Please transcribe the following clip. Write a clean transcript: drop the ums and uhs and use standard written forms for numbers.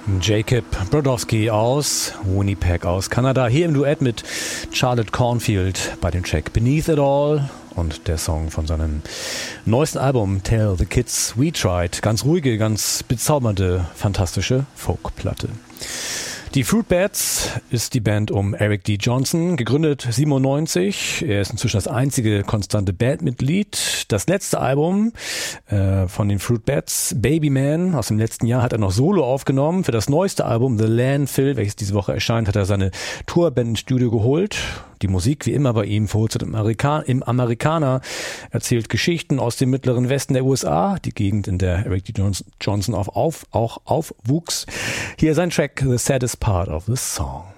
Jacob Brodowski aus Winnipeg aus Kanada, hier im Duett mit Charlotte Cornfield bei dem Track Beneath It All und der Song von seinem neuesten Album Tell the Kids We Tried. Ganz ruhige, ganz bezaubernde, fantastische Folkplatte. Die Fruitbats ist die Band um Eric D. Johnson, gegründet 97. Er ist inzwischen das einzige konstante Bandmitglied. Das letzte Album von den Fruitbats, Baby Man, aus dem letzten Jahr, hat er noch solo aufgenommen. Für das neueste Album, The Landfill, welches diese Woche erscheint, hat er seine Tourband ins Studio geholt. Die Musik, wie immer bei ihm, verwurzelt im Amerikaner, erzählt Geschichten aus dem mittleren Westen der USA, die Gegend, in der Eric D. Johnson auch aufwuchs. Hier sein Track, The Saddest Part of the Song.